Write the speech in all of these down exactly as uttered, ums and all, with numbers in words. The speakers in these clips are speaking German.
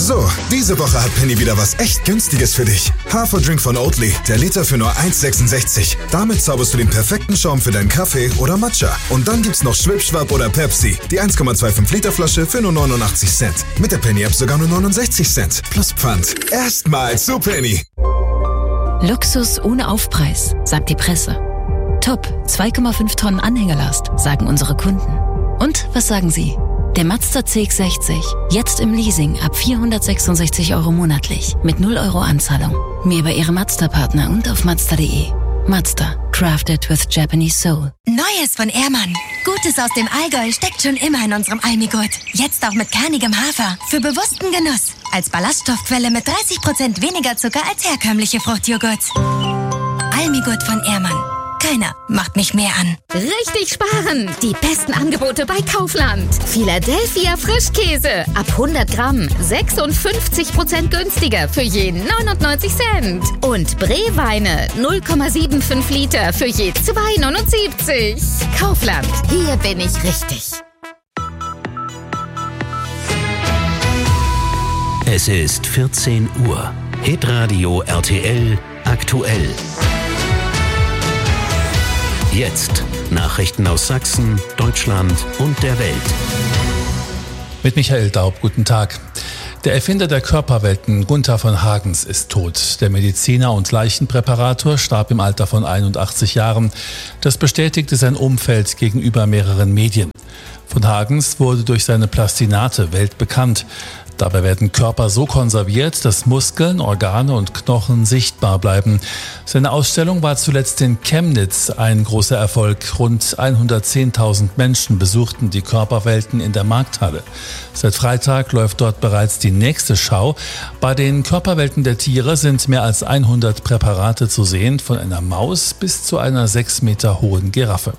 So, diese Woche hat Penny wieder was echt Günstiges für dich. Haferdrink von Oatly, der Liter für nur eins sechsundsechzig. Damit zauberst du den perfekten Schaum für deinen Kaffee oder Matcha. Und dann gibt's noch Schwipschwapp oder Pepsi, die eins Komma fünfundzwanzig Liter Flasche für nur neunundachtzig Cent. Mit der Penny-App sogar nur neunundsechzig Cent. Plus Pfand. Erstmal zu Penny. Luxus ohne Aufpreis, sagt die Presse. Top, zwei Komma fünf Tonnen Anhängerlast, sagen unsere Kunden. Und was sagen Sie? Der Mazda C X sechzig, jetzt im Leasing ab vierhundertsechsundsechzig Euro monatlich, mit null Euro Anzahlung. Mehr bei Ihrem Mazda-Partner und auf Mazda punkt de. Mazda, crafted with Japanese soul. Neues von Ehrmann. Gutes aus dem Allgäu steckt schon immer in unserem Almigurt. Jetzt auch mit kernigem Hafer, für bewussten Genuss. Als Ballaststoffquelle mit dreißig Prozent weniger Zucker als herkömmliche Fruchtjoghurts. Almigurt von Ehrmann. Keiner macht mich mehr an. Richtig sparen! Die besten Angebote bei Kaufland. Philadelphia Frischkäse. Ab hundert Gramm. sechsundfünfzig Prozent günstiger für je neunundneunzig Cent. Und Bree-Weine. null Komma fünfundsiebzig Liter für je zwei Komma neunundsiebzig. Kaufland. Hier bin ich richtig. Es ist vierzehn Uhr. Hitradio R T L aktuell. Jetzt Nachrichten aus Sachsen, Deutschland und der Welt. Mit Michael Daub, guten Tag. Der Erfinder der Körperwelten, Gunther von Hagens, ist tot. Der Mediziner und Leichenpräparator starb im Alter von einundachtzig Jahren. Das bestätigte sein Umfeld gegenüber mehreren Medien. Von Hagens wurde durch seine Plastinate weltbekannt. Dabei werden Körper so konserviert, dass Muskeln, Organe und Knochen sichtbar bleiben. Seine Ausstellung war zuletzt in Chemnitz ein großer Erfolg. Rund hundertzehntausend Menschen besuchten die Körperwelten in der Markthalle. Seit Freitag läuft dort bereits die nächste Schau. Bei den Körperwelten der Tiere sind mehr als hundert Präparate zu sehen, von einer Maus bis zu einer sechs Meter hohen Giraffe.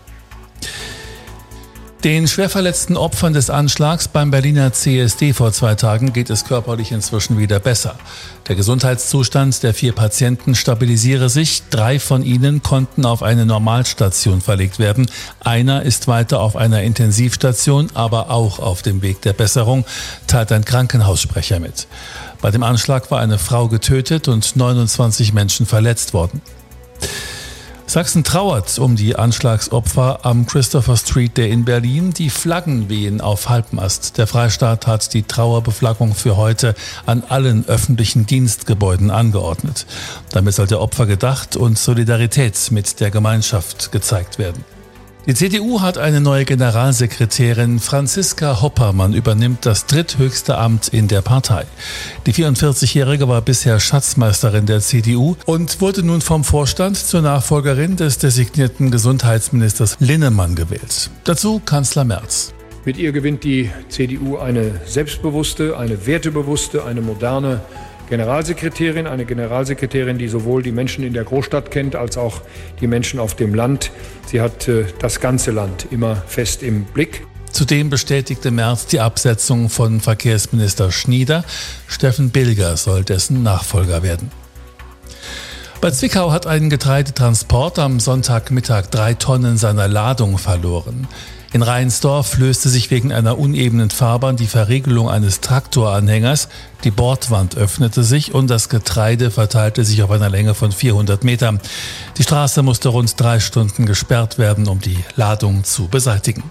Den schwerverletzten Opfern des Anschlags beim Berliner C S D vor zwei Tagen geht es körperlich inzwischen wieder besser. Der Gesundheitszustand der vier Patienten stabilisiere sich. Drei von ihnen konnten auf eine Normalstation verlegt werden. Einer ist weiter auf einer Intensivstation, aber auch auf dem Weg der Besserung, teilt ein Krankenhaussprecher mit. Bei dem Anschlag war eine Frau getötet und neunundzwanzig Menschen verletzt worden. Sachsen trauert um die Anschlagsopfer am Christopher Street Day in Berlin. Die Flaggen wehen auf Halbmast. Der Freistaat hat die Trauerbeflaggung für heute an allen öffentlichen Dienstgebäuden angeordnet. Damit soll der Opfer gedacht und Solidarität mit der Gemeinschaft gezeigt werden. Die C D U hat eine neue Generalsekretärin. Franziska Hoppermann übernimmt das dritthöchste Amt in der Partei. Die vierundvierzigjährige war bisher Schatzmeisterin der C D U und wurde nun vom Vorstand zur Nachfolgerin des designierten Gesundheitsministers Linnemann gewählt. Dazu Kanzler Merz. Mit ihr gewinnt die C D U eine selbstbewusste, eine wertebewusste, eine moderne Generalsekretärin, eine Generalsekretärin, die sowohl die Menschen in der Großstadt kennt, als auch die Menschen auf dem Land. Sie hat äh, das ganze Land immer fest im Blick. Zudem bestätigte Merz die Absetzung von Verkehrsminister Schnieder. Steffen Bilger soll dessen Nachfolger werden. Bei Zwickau hat ein Getreidetransport am Sonntagmittag drei Tonnen seiner Ladung verloren. In Reinsdorf löste sich wegen einer unebenen Fahrbahn die Verriegelung eines Traktoranhängers. Die Bordwand öffnete sich und das Getreide verteilte sich auf einer Länge von vierhundert Metern. Die Straße musste rund drei Stunden gesperrt werden, um die Ladung zu beseitigen.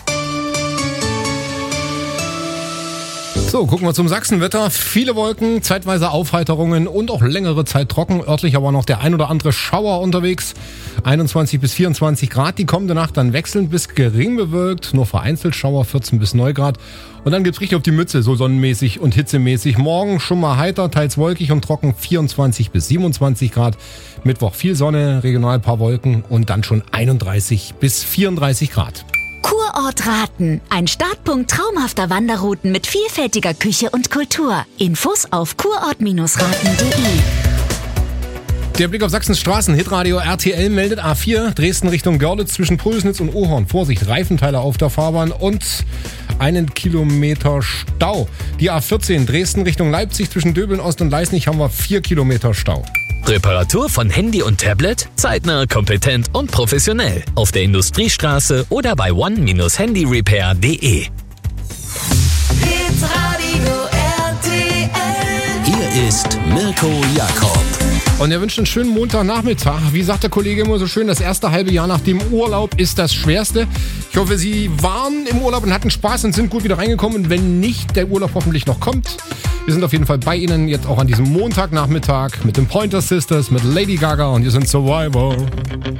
So, gucken wir zum Sachsenwetter. Viele Wolken, zeitweise Aufheiterungen und auch längere Zeit trocken. Örtlich aber noch der ein oder andere Schauer unterwegs. einundzwanzig bis vierundzwanzig Grad. Die kommende Nacht dann wechselnd bis gering bewölkt. Nur vereinzelt Schauer, vierzehn bis neun Grad. Und dann gibt's richtig auf die Mütze, so sonnenmäßig und hitzemäßig. Morgen schon mal heiter, teils wolkig und trocken, vierundzwanzig bis siebenundzwanzig Grad. Mittwoch viel Sonne, regional ein paar Wolken und dann schon einunddreißig bis vierunddreißig Grad. Kurort Raten. Ein Startpunkt traumhafter Wanderrouten mit vielfältiger Küche und Kultur. Infos auf kurort raten punkt de. Der Blick auf Sachsens Straßen. Hitradio R T L meldet A vier, Dresden Richtung Görlitz zwischen Pulsnitz und Ohorn. Vorsicht, Reifenteile auf der Fahrbahn und einen Kilometer Stau. Die A vierzehn, Dresden Richtung Leipzig zwischen Döbeln Ost und Leisnig haben wir vier Kilometer Stau. Reparatur von Handy und Tablet? Zeitnah, kompetent und professionell. Auf der Industriestraße oder bei one dash handyrepair punkt de. Hitradio R T L Mirko Jakob. Und er wünscht einen schönen Montagnachmittag. Wie sagt der Kollege immer so schön, das erste halbe Jahr nach dem Urlaub ist das Schwerste. Ich hoffe, Sie waren im Urlaub und hatten Spaß und sind gut wieder reingekommen. Und wenn nicht, der Urlaub hoffentlich noch kommt. Wir sind auf jeden Fall bei Ihnen jetzt auch an diesem Montagnachmittag mit den Pointer Sisters, mit Lady Gaga und wir sind Survivor.